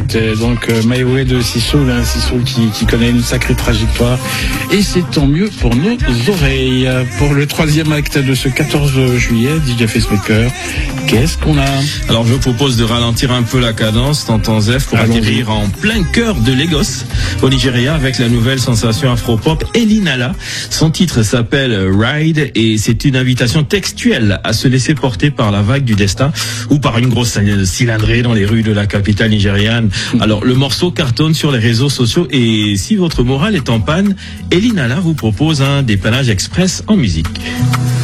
C'était donc My Way de Sissoul, hein, Sissoul qui connaît une sacrée trajectoire. Et c'est tant mieux pour nos oreilles. Pour le troisième acte de ce 14 juillet, DJ Facemaker, qu'est-ce qu'on a? Alors je vous propose de ralentir un peu la cadence, tonton Zef, pour atterrir en plein cœur de Lagos, au Nigeria, avec la nouvelle sensation afro-pop Elinala. Son titre s'appelle Ride et c'est une invitation textuelle à se laisser porter par la vague du destin ou par une grosse cylindrée dans les rues de la capitale nigériane. Alors le morceau cartonne sur les réseaux sociaux et si votre morale est en panne, Elinala vous propose un dépannage express en musique.